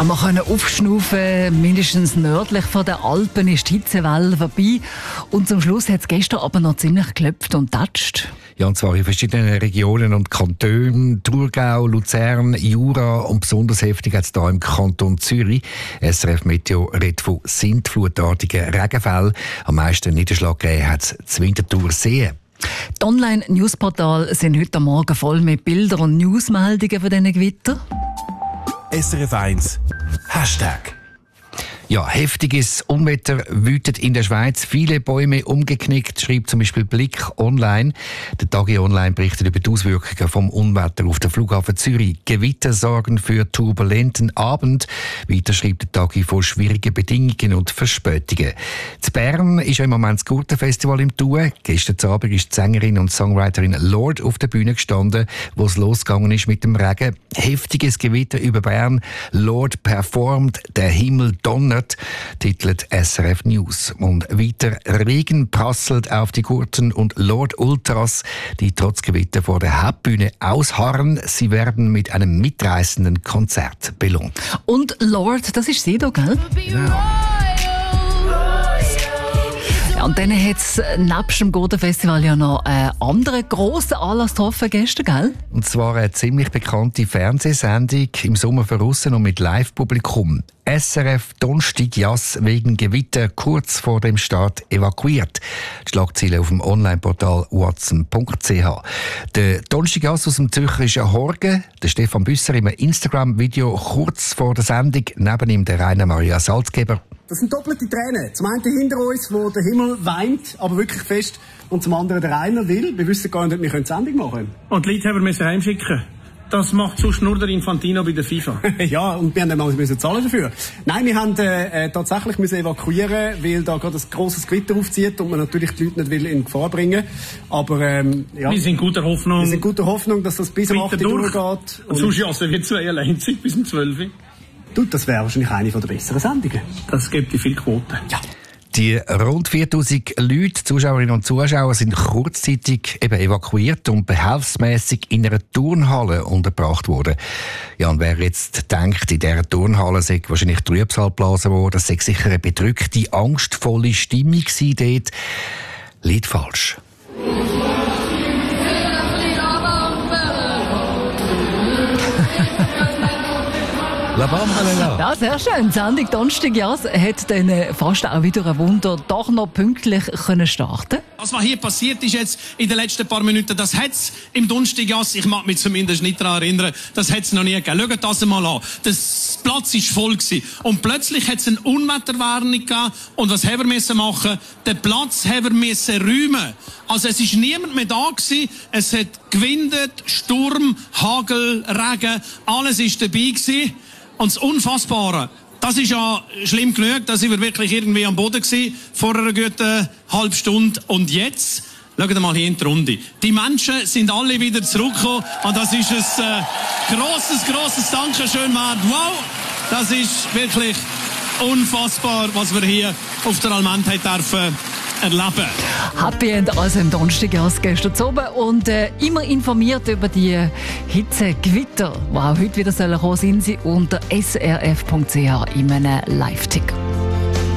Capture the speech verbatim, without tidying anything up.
haben wir können aufschnaufen, mindestens nördlich von den Alpen ist die Hitzewelle vorbei. Und zum Schluss hat es gestern aber noch ziemlich geklopft und tatscht. Ja, und zwar in verschiedenen Regionen und Kantonen, Thurgau, Luzern, Jura und besonders heftig hat es hier im Kanton Zürich. S R F Meteo redet von sintflutartigen Regenfällen. Am meisten Niederschlag gegeben hat es zu Winterthursee. Die Online-Newsportale sind heute Morgen voll mit Bildern und Newsmeldungen von diesen Gewittern. S R F eins Hashtag. Ja, heftiges Unwetter wütet in der Schweiz. Viele Bäume umgeknickt, schreibt zum Beispiel Blick online. Der Tagi Online berichtet über die Auswirkungen vom Unwetter auf den Flughafen Zürich. Gewitter sorgen für turbulenten Abend. Weiter schreibt der Tagi von schwierigen Bedingungen und Verspätungen. In Bern ist ja im Moment das Gurtenfestival im Tun. Gestern Abend ist die Sängerin und Songwriterin Lord auf der Bühne gestanden, wo es losgegangen ist mit dem Regen. Heftiges Gewitter über Bern. Lord performt, der Himmel donnert, titelt S R F News. Und weiter, Regen prasselt auf die Gurten und Lord Ultras, die trotz Gewitter vor der Hauptbühne ausharren. Sie werden mit einem mitreißenden Konzert belohnt. Und Lord, das ist sie da, gell? Genau. Ja, und dann hat es nebst dem Gurtenfestival ja noch einen anderen grossen Anlass getroffen gestern, gell? Und zwar eine ziemlich bekannte Fernsehsendung im Sommer voraus und mit Live-Publikum. S R F Donnerstag Jass wegen Gewitter kurz vor dem Start evakuiert. Die Schlagzeile auf dem Online-Portal watson punkt c h. Der Donnerstag Jass aus dem Zürcherischen Horgen, der Stefan Büsser im Instagram-Video kurz vor der Sendung, neben ihm der Rainer Maria Salzgeber. Das sind doppelte Tränen. Zum einen hinter uns, wo der Himmel weint, aber wirklich fest. Und zum anderen der Rainer will. Wir wissen gar nicht, wir können die Sendung machen. Und die Leute haben wir heimschicken. Das macht sonst nur der Infantino bei der FIFA. Ja, und wir haben dann müssen zahlen dafür. Nein, wir haben äh, tatsächlich müssen evakuieren, weil da gerade ein grosses Gewitter aufzieht und man natürlich die Leute nicht will in Gefahr bringen. Aber ähm, ja, wir sind guter Hoffnung. Wir sind guter Hoffnung, dass das bis um acht Uhr durchgeht. Und sonst jassen wir zwei allein bis um zwölf Uhr. Du, das wäre wahrscheinlich eine der besseren Sendungen. Das gibt die viel Quote. Ja. Die rund viertausend Leute, Zuschauerinnen und Zuschauer, sind kurzzeitig eben evakuiert und behelfsmässig in einer Turnhalle untergebracht worden. Ja, und wer jetzt denkt, in dieser Turnhalle sei wahrscheinlich Trübsal geblasen worden, das sei sicher eine bedrückte, angstvolle Stimmung gewesen dort, liegt falsch. Ja, sehr schön. Die Sendung Donnerstag Jass hat dann fast auch wieder ein Wunder doch noch pünktlich können starten. Was hier passiert ist jetzt in den letzten paar Minuten, das hat es im Donnerstag Jass, ich mag mich zumindest nicht daran erinnern, das hat es noch nie gegeben. Schaut das mal an. Das Platz war voll gewesen. Und plötzlich hat es eine Unwetterwarnung gegeben. Und was haben wir müssen machen? Den Platz haben wir müssen räumen. Also es ist niemand mehr da gewesen. Es hat gewindet, Sturm, Hagel, Regen, alles ist dabei gewesen. Und das Unfassbare, das ist ja schlimm genug, da sind wir wirklich irgendwie am Boden gewesen, vor einer guten halben Stunde. Und jetzt, schaut mal hier in die Runde. Die Menschen sind alle wieder zurückgekommen und das ist ein äh, grosses, grosses Dankeschön wert. Wow, das ist wirklich unfassbar, was wir hier auf der Almend dürfen erleben. Happy End also im Donnerstag gestern oben und äh, immer informiert über die Hitzegewitter, die auch heute wieder kommen sollen, sind sie unter s r f punkt c h in einem Live-Ticker.